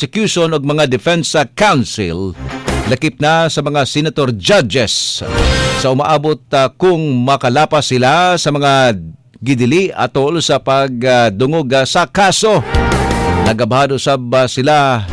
prosecution ug mga defense counsel lakip na sa mga senator judges sa umaabot kung makalapas sila sa mga gidili atol sa pagdungog sa kaso. Nagabahado sab sila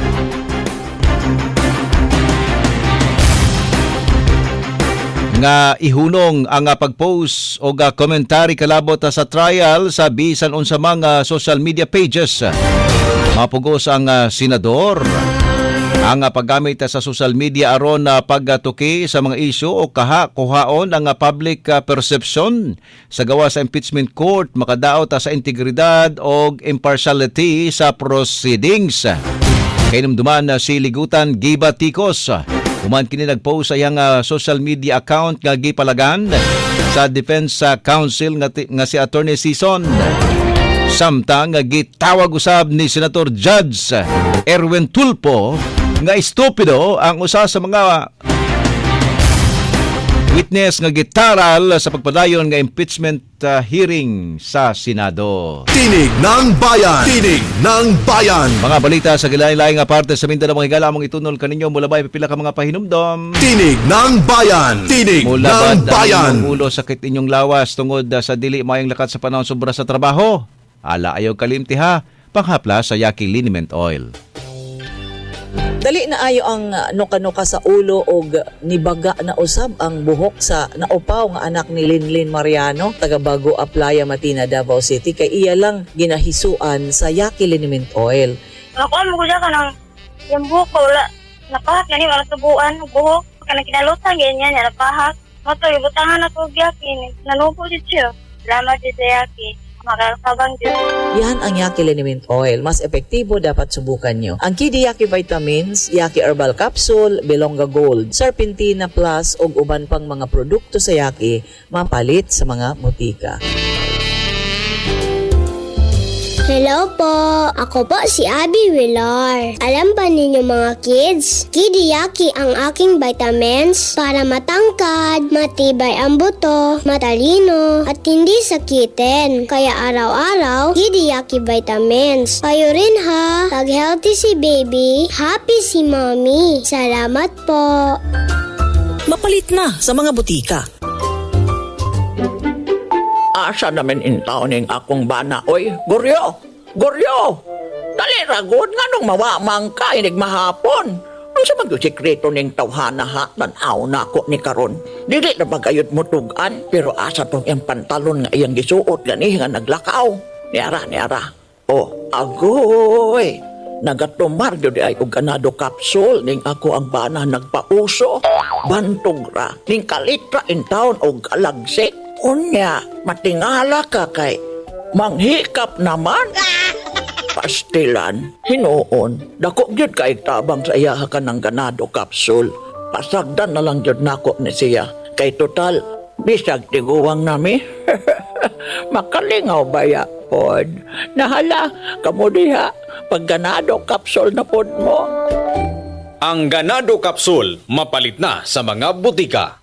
nga ihunong ang pag-post o komentary kalabot sa trial sa bisan unsa mga social media pages. Mapugos ang senador ang paggamit sa social media aron pagtuki sa mga isyu o kuhaon ang public perception sa gawa sa impeachment court makadaot sa integridad o impartiality sa proceedings. Kainumduman si Ligutan Gibaticos. Human kini nag-post sa iyang social media account nga gipalagan sa Defense Counsel nga si Attorney Sison. Samtang gitawag usab ni Senator Judge Erwin Tulfo nga estupido ang usa sa mga witness nga gitaral sa pagpadayon nga impeachment hearing sa Senado. Tinig ng Bayan! Tinig ng Bayan! Mga balita sa gilain-laing nga parte sa Mindanao, mga higala mong itunol kaninyo mula ba pipila ka mga pahinumdom. Tinig ng Bayan! Tinig ng Bayan! Mula ulo sakit inyong lawas tungod sa dili mayang lakat sa panahon sobra sa trabaho. Ala ayaw kalimti ha, panghapla sa Yaki Liniment Oil. Dali na ayo ang nuka-nuka sa ulo og nibaga na usab ang buhok sa naupaw nga anak ni Linlin Mariano taga Bago Aplaya, Matina, Davao City kay iya lang ginahisuan sa Yaki Liniment Oil. Ako mo gud ka nang yung buhok ko wala napahak gani wala tubuan buhok kana kinalutan ganyan ya napahak. Mato ibutangan ako Yaki nanubo jud siya. Salamat jud sa Yaki. Yan ang Yaki Liniment Oil. Mas epektibo dapat subukan nyo. Ang Kidi Yaki Vitamins, Yaki Herbal Capsule, Belonga Gold, Serpentina Plus ug uban pang mga produkto sa Yaki mapalit sa mga butika. Hello po! Ako po si Abby Villar. Alam ba ninyo mga kids? Kidi Yaki ang aking vitamins para matangkad, matibay ang buto, matalino, at hindi sakitin. Kaya araw-araw, Kidi Yaki vitamins. Kayo rin ha! Pag healthy si baby, happy si mommy. Salamat po! Mapalit na sa mga butika. Asa namin intaw ning akong bana. Oy, Goryo! Goryo! Dali ragod nga nung mawamang ka inig mahapon. Ang sa mag-sikreto ning tawhana ha, tanaw na ako ni karon. Dili na bagayot mo tugan, pero asa tong iyang pantalon nga iyang gisuot gani nga naglakaw. Niara. Oh, agoy! Nagatumar yun ay og ganado capsule ning ako ang bana nagpauso. Bantog ra, ning kalitra in town og alagsik. Unya, matingala ka kay manghikap naman. Pastilan, hinuon, dako gyud kay tabang sa iya ka ng ganado capsule. Pasagdan na lang gyud nako ni siya. Kay total, bisag tiguwang nami. Makalingaw baya pod. Nahala, kamo diha, pag ganado capsule na pod mo. Ang ganado capsule, mapalit na sa mga butika.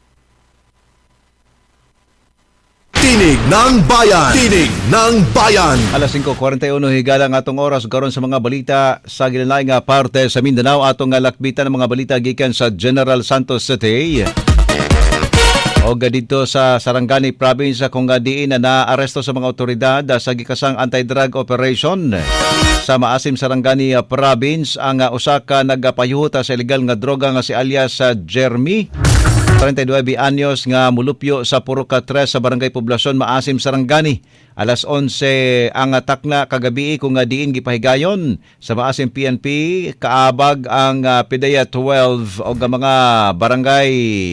Tinig ng Bayan! Tinig ng Bayan! Alas 5:41 higala nga atong oras karon sa mga balita sa gilain nga parte sa Mindanao atong lakbitan ng mga balita gikan sa General Santos City. O dito sa Sarangani Province kung diin na naaresto sa mga otoridad sa gikasang anti-drug operation sa Maasim Sarangani Province ang usa ka nagapayuhot sa illegal nga droga nga si alias Jeremy 39 anyos nga mulupyo sa Puruka 3 sa Barangay Poblasyon Maasim Sarangani. Alas 11 ang takna kagabi kung diin gipahigayon sa Maasim PNP kaabag ang PDEA 12 o mga barangay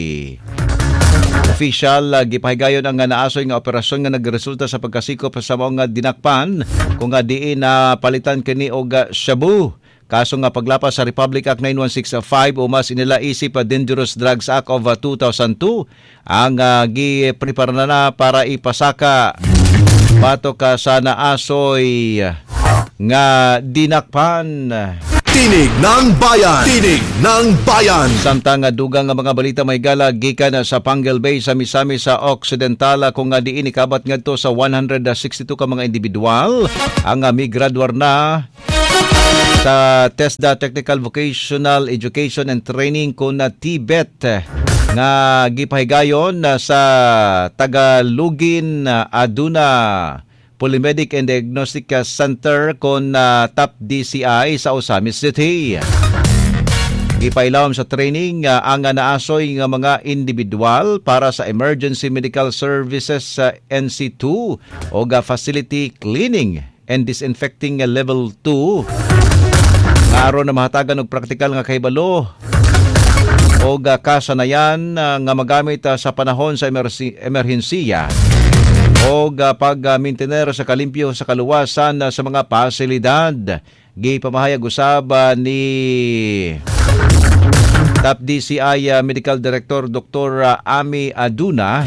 official gipahigayon ang naasoy nga operasyon nga nagresulta sa pagkasikop sa mga dinakpan kung diin palitan kini og shabu. Kaso nga paglapas sa Republic Act 9165 o mas inila isip Dangerous Drugs Act of 2002 ang gi-prepare na para ipasaka pato ka sa naasoy nga dinakpan. Tinig ng Bayan! Tinig ng Bayan! Samtang dugang nga mga balita may gala gikan sa Pangal Bay sa Misamis sa Occidental kung diin ikabat ngadto sa 162 ka mga individual ang migraduar na sa TESDA Technical Vocational Education and Training kun na TVET nga gipahigayon sa Tagalugin aduna Polymedic and Diagnostic Center kun TAP DCI sa Osamis City. Gipailawom sa training ang naasoy nga mga individual para sa Emergency Medical Services NC2 o Facility Cleaning and Disinfecting Level 2. Aron na mahatagan og praktikal nga kahibalo o kasanayan nga magamit sa panahon sa emerhensiya o pag-maintainer sa kalimpyo sa kaluwasan sa mga pasilidad. Gipamahayag usab ni TAP DCI Medical Director Dr. Ami Aduna.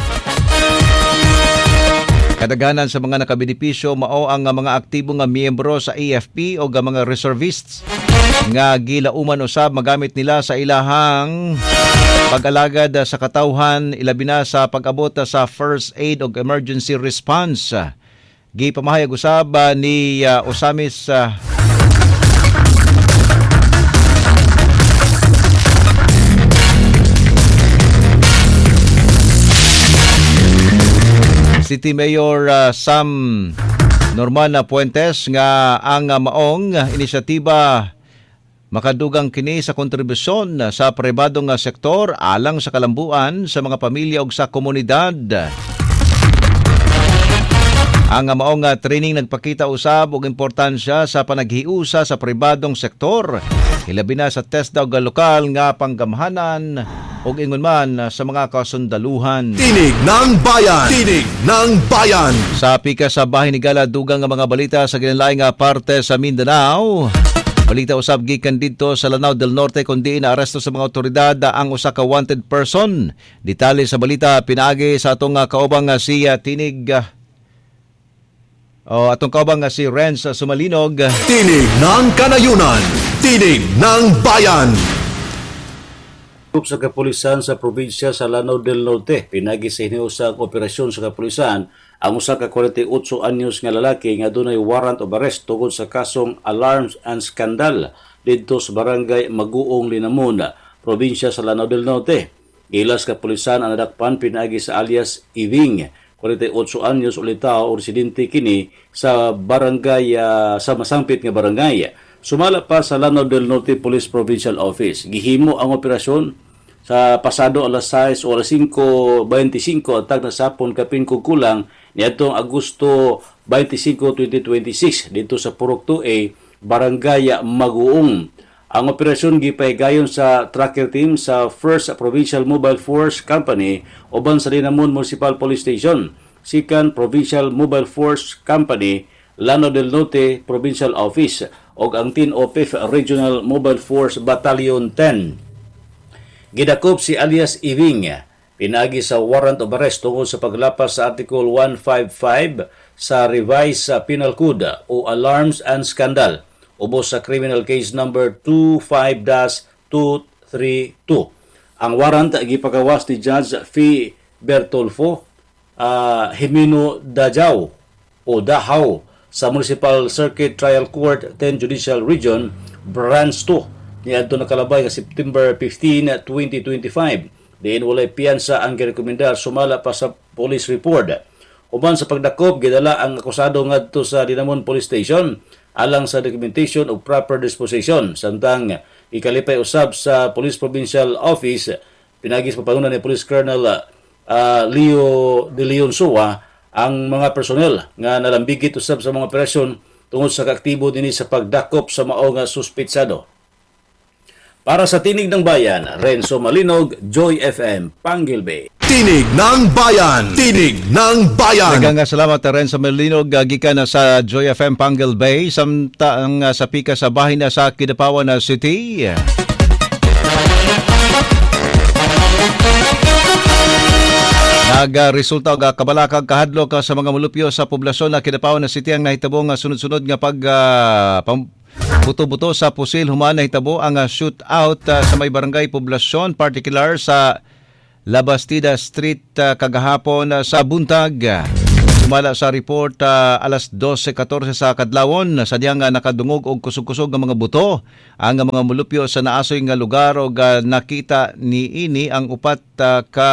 Kadaghanan sa mga nakabenepisyo mao ang mga aktibo nga miyembro sa AFP o mga reservists nga gilauman usab magamit nila sa ilahang pag-alagad sa katawhan ilabi na sa pag-abot sa first aid o emergency response. Gipamahayag usab ni Osamis City Mayor Sam Norman Puentes nga ang maong inisyatiba makadugang kini sa kontribusyon sa pribadong sektor alang sa kalambuan sa mga pamilya ug sa komunidad. Ang maong training nagpakita usab og importansya sa panaghiusa sa pribadong sektor ilabi na sa TESDA ug lokal nga panggamhanan ug ingon man sa mga kasundaluhan. Tinig ng Bayan! Tinig ng Bayan! Sa pika sa bahin ni Gala dugang nga mga balita sa ginalaing parte sa Mindanao. Balita usab gikan dito sa Lanao del Norte kundi inaaresto sa mga otoridad ang usa ka wanted person. Detalye sa balita pinaagi sa atong kaubang si Tinig atong kaubang si Renz Sumalinog. Tinig ng Kanayunan! Tinig ng Bayan! Grup sa kapulisan sa probinsya sa Lanao del Norte pinagi sa hiniusang operasyon sa kapulisan ang usa ka 48 anyos nga lalaki nga dunay warrant of arrest tungod sa kasong alarms and scandal didto sa barangay Maguong, Linamon, probinsya sa Lanao del Norte. Ilas kapulisan ang nadakpan pinagi sa alias Iving, 48 anyos ulitaw o residente kini sa barangay sa masangpit nga barangay. Sumala pa sa Lanao del Norte Police Provincial Office. Gihimo ang operasyon sa pasado alas 6 o alas 5:25 atag na sapon kapin kulang niadtong Agosto 25, 2026 dito sa Purok 2A, Barangay Maguong. Ang operasyon gipahigayon sa tracker team sa 1st Provincial Mobile Force Company uban sa Linamon Municipal Police Station, 2nd Provincial Mobile Force Company, Lanao del Norte Provincial Office ug ang 10th Regional Mobile Force Battalion 10. Gidakop si alias Iving pinagi sa warrant of arrest tungkol sa paglapas sa Article 155 sa Revised Penal Code o Alarms and Scandal ubos sa Criminal Case Number 25-232. Ang warrant gipagawas ni Judge Fee Bertolfo Jimeno Dajaw o Dahaw sa Municipal Circuit Trial Court 10 Judicial Region Branch 2 niadto nakalabay nga September 15, 2025. Diin walay piyansa ang girekomendar sumala pa sa police report. Uban sa pagdakop gidala ang akusado ngadto sa Linamon Police Station alang sa documentation o proper disposition. Samtang ikalipay usab sa Police Provincial Office pinagis papangunan ni Police Colonel Leo de Leon Soa ang mga personnel nga nalambigit usab sa mga operasyon tungod sa kaaktibo dinhi sa pagdakop sa mao nga suspitsado. Para sa Tinig ng Bayan, Renzo Malinog, Joy FM, Panguil Bay. Tinig ng Bayan! Tinig ng Bayan! Daghang salamat Renzo Malinog gikan sa Joy FM Panguil Bay samtang sa pika sa bahin sa Kidapawan City. Nagresulta og kabalakag kahadlok sa mga mulupyo sa poblasyon na Kidapawan City ang nahitabo nga sunod-sunod nga buto-buto sa pusil human nahitabo ang shootout sa may barangay poblasyon, particular sa Labastida Street kagahapon sa buntag. Sumala sa report alas 12:14 sa kadlawon sadyang nakadungog og kusog-kusog nga mga buto ang mga mulupyo sa naasoy nga lugar og nakita niini ang upat ka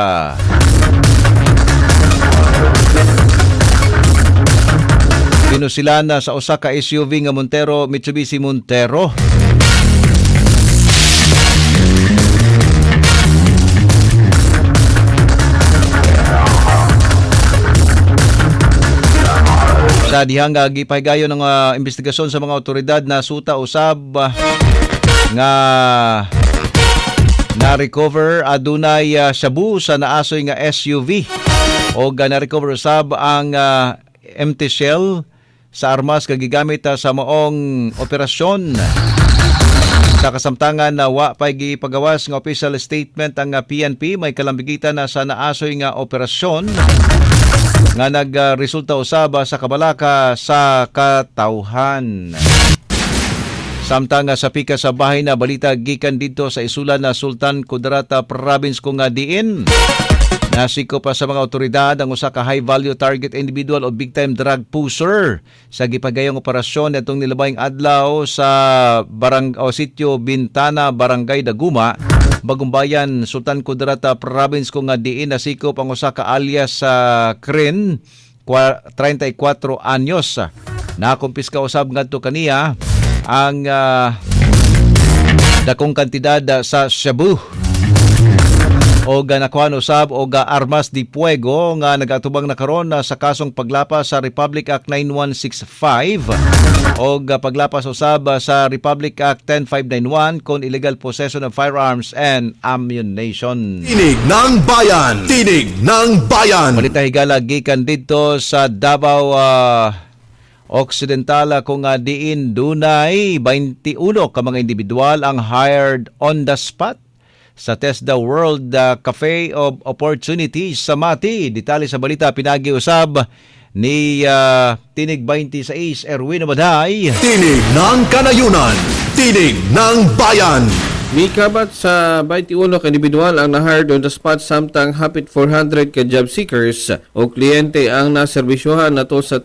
pinusilana sa usa ka SUV nga Montero Mitsubishi Montero. Sa dihang gipahigayon ng investigasyon sa mga otoridad na suta usab nga na-recover adunay shabu sa naasoy nga SUV o na-recover usab ang empty shell sa armas nga gigamit sa maong operasyon. Sa kasamtangan na wa pay gipagawas nga official statement ang PNP may kalambigitan na sa naasoy nga operasyon nga nagresulta usab sa kabalaka sa katawhan. Samtang sa pika sa bahay na balita gikan dito sa isulan na Sultan Kudarat Province kung diin nasiko pa sa mga otoridad ang usa ka high-value target individual o big-time drug pusher sa gipagayong operasyon itong nilabayng adlaw sa sitio Bintana, Barangay Daguma, Bagumbayan, Sultan Kudarat Province kung diin nasikop ang usa ka alias Krin, 34 anyos. Nakumpiska usab ngadto kaniya ang dakong kantidad sa shabu o nakuhan usab o armas di fuego nga nagatubang na karon sa kasong paglapas sa Republic Act 9165 o paglapas usab sa Republic Act 10591 kon illegal possession of firearms and ammunition. Tinig ng Bayan! Tinig ng Bayan! Balita higala gikan dito sa Davao Occidental kung diin dunay 21 ka mga individual ang hired on the spot sa TESDA World Cafe of Opportunities sa Mati. Detalye sa balita pinagi usab ni Tinig 26 Erwin Maday. Tinig ng Kanayunan! Tinig ng Bayan! Mikabat sa 21 ka individual ang na-hired on the spot samtang hapit 400 ka job seekers o kliyente ang naserbisyohan nato sa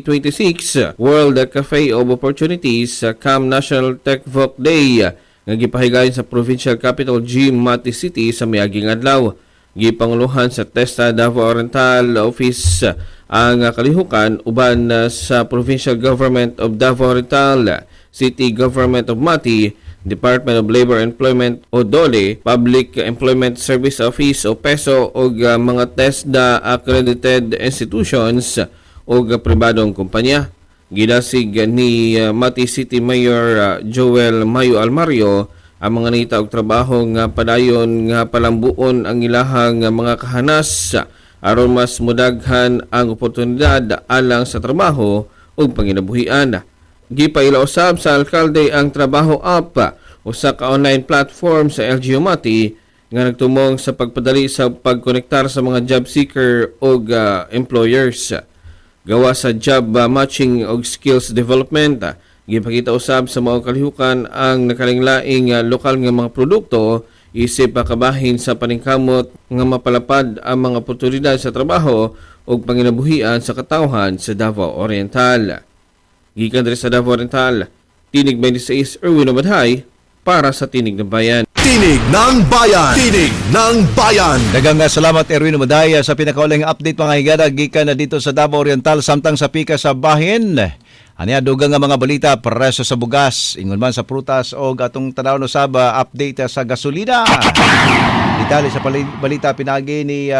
2026 World Cafe of Opportunities CAM National Tech Voc Day nga gipahigayon sa Provincial Capital G Mati City sa miaging adlaw. Gipanguluhan sa TESDA Davao Oriental Office ang kalihukan uban sa Provincial Government of Davao Oriental, City Government of Mati, Department of Labor and Employment o DOLE, Public Employment Service Office o PESO o mga TESDA accredited institutions o pribadong kumpanya. Gidasig ni Mati City Mayor Joel Mayo Almario ang mga nangita og trabaho nga padayon nga palambuon ang ilahang mga kahanas aron mas mudaghan ang oportunidad alang sa trabaho ug panginabuhian. Gipaila usab sa alkalde ang Trabaho App, usa ka online platform sa LGU Mati nga nagtumong sa pagpadali sa pagkonektar sa mga job seeker ug employers. Gawa sa job matching ug skills development, gipakita usab sa mga kalihukan ang nakalinglaing lokal nga mga produkto isip kabahin sa paningkamot nga mapalapad ang mga oportunidad sa trabaho ug panginabuhian sa katawhan sa Davao Oriental. Gikan diri sa Davao Oriental, Tinig 26 Erwin Omadhay para sa Tinig ng Bayan. Tinig ng Bayan! Tinig ng Bayan! Daghang salamat Erwin Omadhay sa pinakaulang update mga higada gikan na dito sa Davao Oriental samtang sa pika sa bahin. Ania dugang nga mga balita preso sa bugas, ingon man sa prutas o atong tanaw no sab update sa gasolina. Detalye sa balita pinagi ni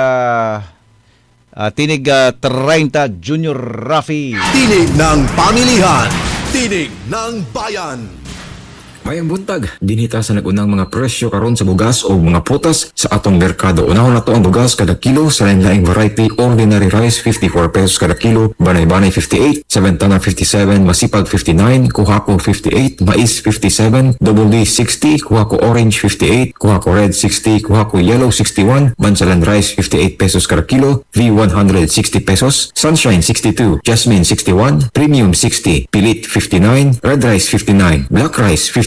Tinig 30 Junior Rafi. Tinig ng Pamilihan! Tinig ng Bayan! Mayang buntag, dinhita sa nagunang mga presyo karon sa bugas o mga putas sa atong merkado. Unahon nato ang bugas kada kilo sa lain-laing variety. Ordinary rice 54 pesos kada kilo, banay-banay 58, Saventana 57, masipag 59, kuhako 58, mais 57, double D 60, kuhako orange 58, kuhako red 60, kuhako yellow 61, bansalan rice 58 pesos kada kilo, V100 60 pesos, sunshine 62, jasmine 61, premium 60, pilit 59, red rice 59, black rice 59,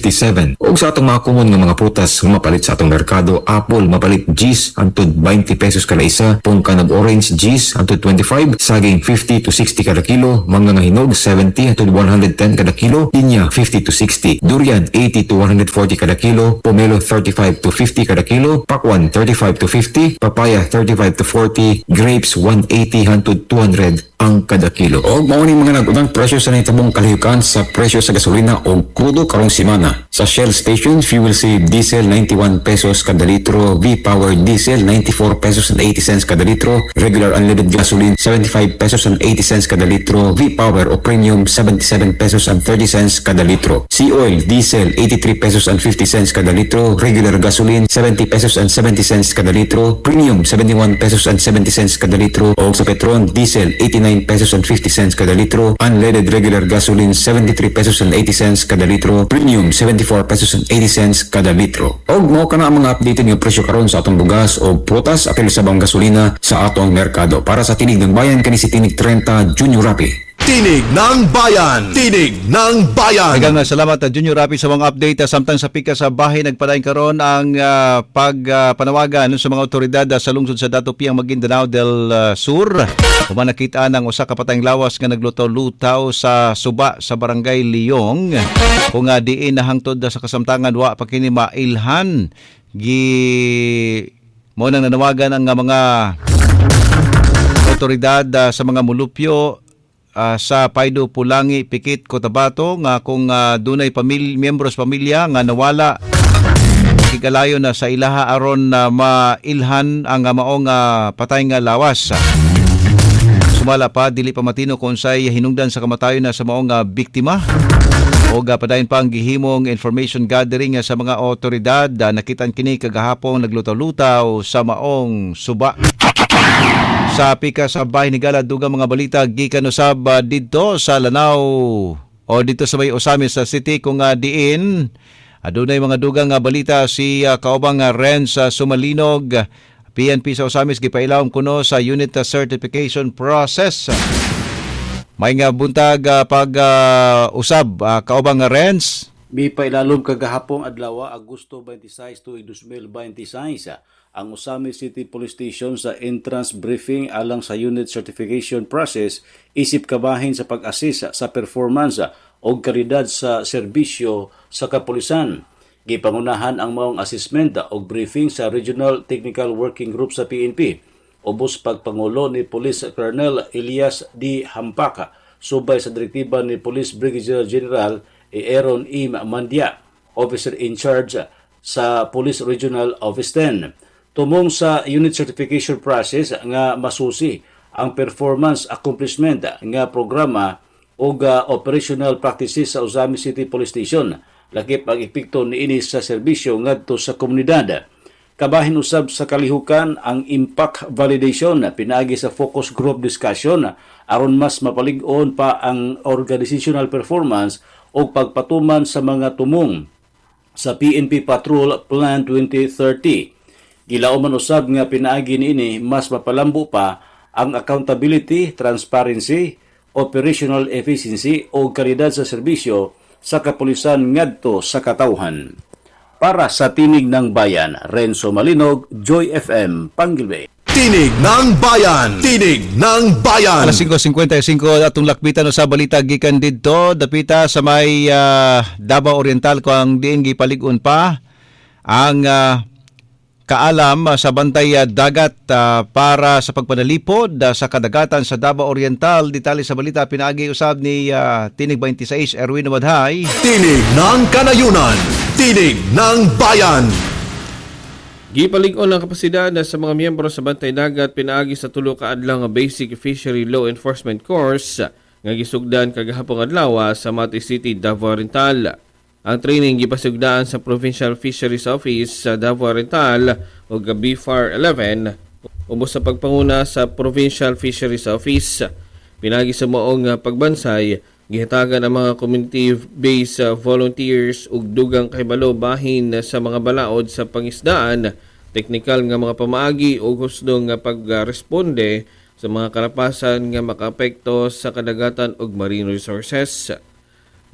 57. Ug sa atong mga common nga mga prutas nga mapalit sa atong merkado, apple mapalit G's hangtod 20 pesos kada isa, pungkan og orange G's hangtod 25, saging 50 to 60 kada kilo, mangga nga hinog 70 hangtod 110 kada kilo, pinya 50 to 60, durian 80 to 140 kada kilo, pomelo 35 to 50 kada kilo, pakwan 35 to 50, papaya 35 to 40, grapes 180 hangtod 200 ang kada kilo. O mao ni mga nag-unang presyo sa nahitabo kalihukan sa presyo sa gasolina o krudo karong semana. Sa Shell Station, fuel save diesel 91 pesos kada litro, V-Power diesel 94 pesos and 80 cents kada litro, regular unleaded gasoline 75 pesos and 80 cents kada litro, V-Power o premium 77 pesos and 30 cents kada litro. Sea-Oil diesel 83 pesos and 50 cents kada litro, regular gasoline 70 pesos and 70 cents kada litro, premium 71 pesos and 70 cents kada litro, o sa Petron diesel 89 pesos and 50 cents kada litro, unleaded regular gasoline 73 pesos and 80 cents kada litro, premium 74 pesos and 80 cents kada litro. Og mao kana ang mga updated nga presyo karon sa atong bugas o prutas apil sa bang gasolina sa atong merkado. Para sa Tinig ng Bayan, kani si Tinig 30 Junior Rapi. Tinig ng Bayan! Tinig ng Bayan! Daghang salamat Junior Rapi sa mga update. Samtang sa pika sa bahay nagpadayon karon ang pagpanawagan sa mga otoridad sa lungsod sa Datopiang Maguindanao del Sur. Nakita ng usa ka patayng lawas nga naglutaw-lutaw sa suba sa barangay Liyong. Kung diin nahangtod sa kasamtangan wa pa kini mailhan mo nang nanawagan ang mga otoridad sa mga mulupyo sa Paido, Pulangi, Pikit, Cotabato nga kung dunay miyembros pamilya nga nawala kigalayo na sa ilaha aron na mailhan ang maong patay nga lawas. Sumala pa dili pa matino kung say hinungdan sa kamatayon na sa maong biktima o padayon pa ang gihimong information gathering sa mga otoridad. Nakitaan kini kagahapon naglutaw-lutaw sa maong suba. Sa pika sa bahay ni Gala, dugang mga balita gikan usab dito sa Lanao o dito sa may Osamis sa City kung diin adunay mga dugang balita si kaubang Renz Sumalinog, PNP sa Osamis gipailawom kuno sa unit certification process. May nga buntag pag usab kaubang Renz. Mipailalom kagahapong adlaw Agosto 26 tuig 2026 ang Osamis City Police Station sa entrance briefing alang sa unit certification process isip kabahin sa pag-assist sa performance o kalidad sa serbisyo sa kapulisan. Gipangunahan ang maong assessment o briefing sa Regional Technical Working Group sa PNP. Ubos pagpangulo ni Police Colonel Elias D. Hampaka subay sa direktiba ni Police Brigadier General Aaron E. Mandia, Officer in Charge sa Police Regional Office 10. Tumong sa unit certification process nga masusi ang performance accomplishment nga programa o operational practices sa Osamis City Police Station. Lakip ang epekto niini sa serbisyo ngadto sa komunidad. Kabahin usab sa kalihukan ang impact validation pinaagi sa focus group discussion aron mas mapalig-on pa ang organizational performance o pagpatuman sa mga tumong sa PNP Patrol Plan 2030. Gilauman usab nga pinaagi niini mas mapalambo pa ang accountability, transparency, operational efficiency o kalidad sa serbisyo sa kapulisan ngadto sa katawhan. Para sa Tinig ng Bayan, Renzo Malinog, Joy FM, Pangilbe. Tinig ng Bayan! Tinig ng Bayan! Alas 5:55 atong lakbitan sa balita gikan didto dapita sa may Davao Oriental ko ang diin gipalig-on pa ang kaalam sa bantay dagat para sa pagpanalipod sa kadagatan sa Davao Oriental. Detalye sa balita pinaagi usab ni Tinig 26 Erwin Wadhay. Tinig ng Kanayunan! Tinig ng Bayan! Gipalig-on ang kapasidad sa mga miyembro sa bantay dagat pinaagi sa tulo ka adlaw nga Basic Fishery Law Enforcement Course nga gisugdan kagahapon adlaw sa Mati City, Davao Oriental. Ang training gipasugdaan sa Provincial Fisheries Office sa Davao Oriental o BFAR 11 ubos sa pagpanguna sa Provincial Fisheries Office. Pinagi sa maong pagbansay, gihatagan ang mga community-based volunteers ug dugang kahibalo bahin sa mga balaod sa pangisdaan, teknikal nga mga pamaagi ug husdo nga pagresponde sa mga kalapasan nga makaapekto sa kadagatan ug marine resources.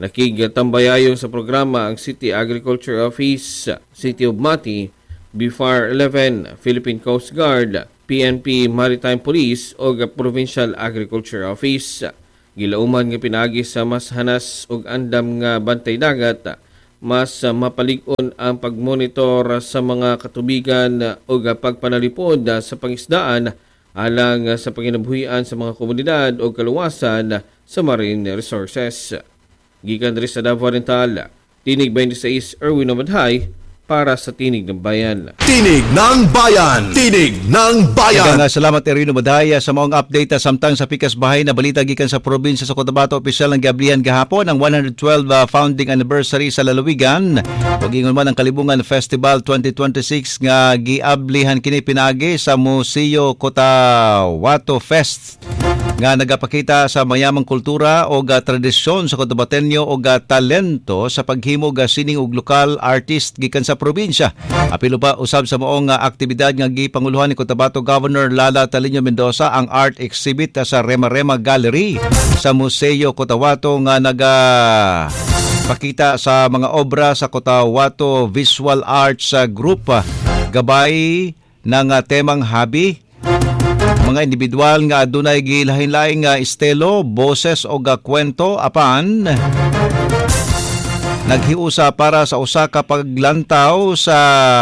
Nakigatambayayong sa programa ang City Agriculture Office, City of Mati, BFAR 11, Philippine Coast Guard, PNP Maritime Police o Provincial Agriculture Office. Gilauman nga pinagi sa mas hanas og andam nga bantay dagat, mas mapalig-on ang pagmonitor sa mga katubigan o pagpanalipod sa pangisdaan alang sa panginabuhian sa mga komunidad o kaluwasan sa marine resources. Gikan diri sa Davao Oriental, Tinig 26, Erwin Omadhay para sa Tinig ng Bayan. Tinig ng Bayan! Tinig ng Bayan! Salamat Erwin Omadhay sa maong update samtang sa pikas bahay na balita gikan sa probinsya sa Cotabato. Opisyal ng giablihan gahapon ang 112 founding anniversary sa lalawigan. Ug ingon man ang Kalibungan Festival 2026 nga giablihan kini pinagi sa Museo Cotabato Fest nga nagapakita sa mayamang kultura o tradisyon sa Cotabateño o talento sa paghimog sining og lokal artist gikan sa probinsya. Apilo pa usab sa maong aktibidad nga gipanguluhan ni Cotabato Governor Lala Talino Mendoza ang art exhibit sa Rema Rema Gallery sa Museo Cotabato nga pakita sa mga obra sa Cotabato Visual Arts Group gabay ng temang habi. Mga individual nga adunay gilahin-laing estilo, boses o kwento apan naghiusa para sa usa ka paglantaw sa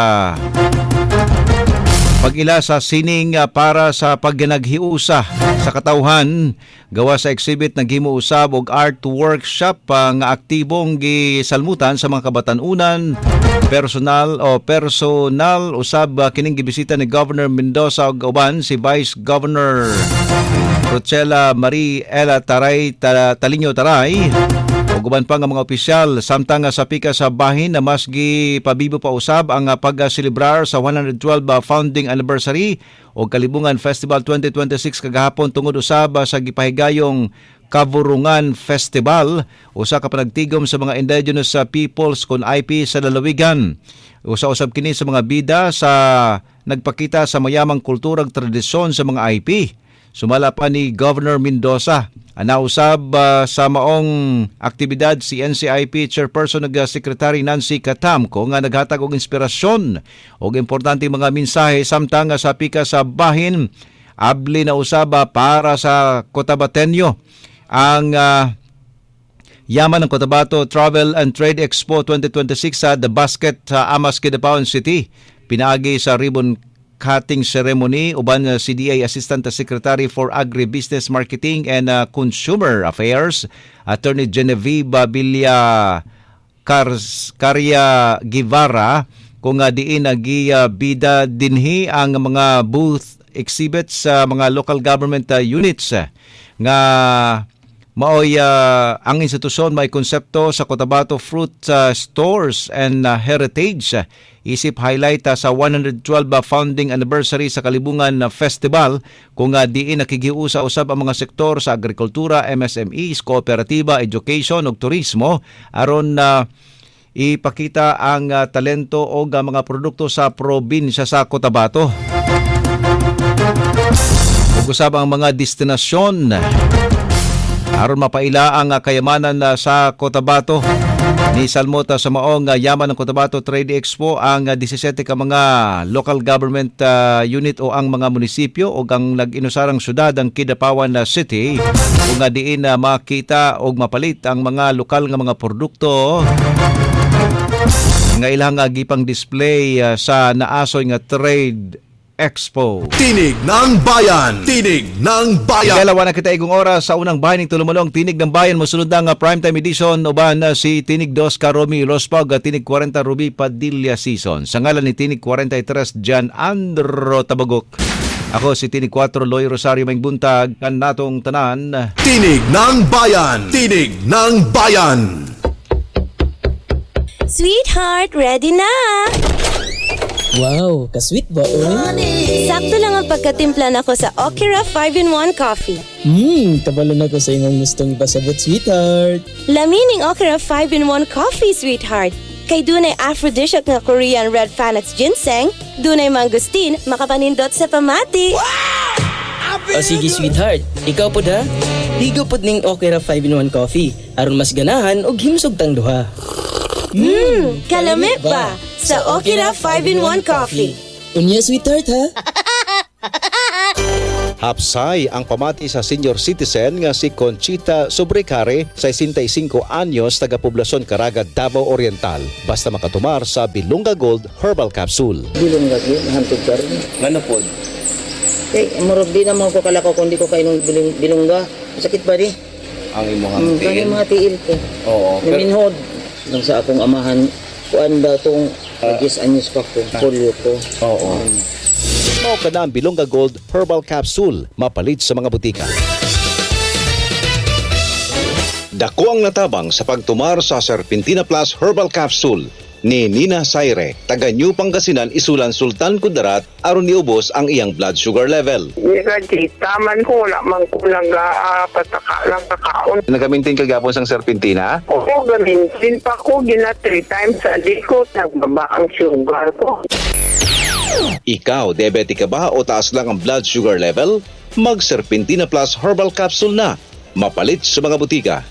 pag-ila sa sining para sa pagginaghiusa sa katawhan. Gawa sa exhibit naghimo usab og art workshop nga aktibong gisalmutan sa mga kabatanunan, personal usab kining gibisita ni Governor Mendoza ug uban si Vice Governor Rochela Marie Ella Talino Taray ug uban pa nga mga opisyal samtang sa pika sa bahin na mas gipabibo pa usab ang pagselebrar sa 112 founding anniversary o Kalibungan Festival 2026 kagahapon tungod usab sa gipahigayong Kavurungan Festival, usa ka panagtigom sa mga indigenous peoples kon IP sa lalawigan. Usa-usab kini sa mga bida sa nagpakita sa mayamang kultura ug tradisyon sa mga IP. Sumala pa ni Governor Mendoza. Anausab sa maong aktibidad si NCIP Chairperson ug Secretary Nancy Katamko nga naghatag og inspirasyon ug importante mga mensahe samtang sa pika sa bahin. Abli na usaba para sa Cotabateño ang yaman ng Cotabato Travel and Trade Expo 2026 sa The Basket sa Amas, Kidapawan City. Pinaagi sa ribbon cutting ceremony uban CDA Assistant Secretary for Agribusiness Marketing and Consumer Affairs Attorney Genevieve Billa Carya Guevara kung diin bida dinhi ang mga booth exhibits sa mga local government units nga maoy ang institusyon may konsepto sa Cotabato Fruit Stores and Heritage isip highlight sa 112 founding anniversary sa Kalibungan Festival kung diin nakigiusa usab ang mga sektor sa agrikultura, MSMEs, kooperatiba, education ug turismo aron ipakita ang talento o mga produkto sa probinsya sa Cotabato. Ug usab ang mga destinasyon aron mapaila ang kayamanan sa Cotabato. Ni salmota sa maong yaman ng Cotabato Trade Expo ang 17 ka mga local government unit o ang mga munisipyo o ang nag-inusarang syudad ang Kidapawan City kung diin makita o mapalit ang mga lokal nga mga produkto nga ilang gipang display sa naasoy nga Trade Expo. Tinig ng Bayan! Tinig ng Bayan! Ikalawa na kita igong oras sa unang bayan ng Tulumulong. Tinig ng Bayan, masunod ang primetime edition uban si Tinig 2 Karomi Lospag at Tinig 40 Ruby Padilla Season. Sa ngalan ni Tinig 43 Jan Andro Tabagok. Ako si Tinig 4 Loy Rosario Buntag kan natong tanan. Tinig ng Bayan! Tinig ng Bayan! Sweetheart, ready na! Wow, ka-sweet ba, oy? Sakto lang ang pagkatimpla nako sa Okira 5-in-1 Coffee. Kabalo na ko sa imong gustong ipasabot, sweetheart. Lamining Okira 5-in-1 Coffee, sweetheart. Kay dunay aphrodisiac nga Korean Red Phoenix Ginseng, dunay mangustin, makapanindot sa pamati. Wow! Sige, sweetheart. Ikaw po da? Higo pod ning Okra 5-in-1 coffee aron mas ganahan og himsog tang duha. Kalami ba sa Okra 5-in-1 coffee? Unya sweetheart ha. Hapsay ang pamati sa senior citizen nga si Conchita Sobrecare, 65 anyos, taga-poblasyon Caraga, Davao Oriental. Basta makatumar sa Bilunga Gold Herbal Capsule. Bilunga Gold, hantod ka rin. Ano po? Murag di naman ko kalakaw kung di ko kayo ng bilungga. Sakit ba di? Ang imong tiil? Ang mga tiil ko. Oo. Naminhod. Nang sa akong amahan, kuan ba itong 10 anyos pa ko, polio ko. Oo. Mao ka na ang Bilunga Gold Herbal Capsule, mapalit sa mga butika. Dako ang natabang sa pagtumar sa Serpentina Plus Herbal Capsule ni Nina Saire, taga New Pangasinan, Isulan, Sultan Kudarat, aron niubos ang iyang blood sugar level. Taman ko, wala man ko lang pataka lang kakaon. Nagamintin ka gapon sang Serpentina? Oo, gamintin pa ko, 3 times a day ko, nagbaba ang sugar ko. Ikaw, diabetic ka ba o taas lang ang blood sugar level? Mag Serpentina Plus Herbal Capsule na, mapalit sa mga butika.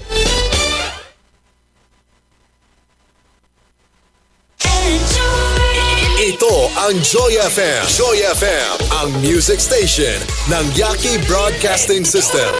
Ito ang Joy FM. Joy FM, ang music station ng Yaki Broadcasting System.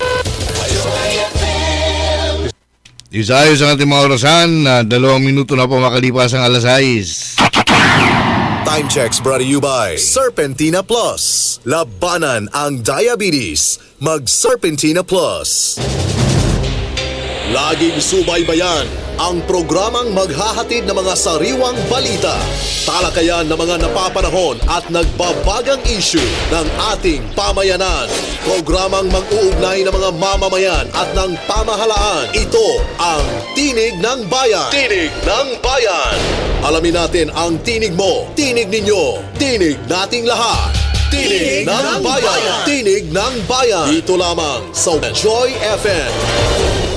Isayos ang ating mga orasan. 2 minuto na po makalipas ang alas 6. Time checks brought to you by Serpentina Plus. Labanan ang diabetes. Mag Serpentina Plus. Laging subaybayan ang programang maghahatid ng mga sariwang balita, talakayan ng mga napapanahon at nagbabagang issue ng ating pamayanan. Programang mag-uugnay ng mga mamamayan at ng pamahalaan. Ito ang Tinig ng Bayan. Tinig ng Bayan. Alamin natin ang tinig mo, tinig ninyo, tinig nating lahat. Tinig ng Bayan. Tinig ng Bayan. Dito lamang sa Joy FM.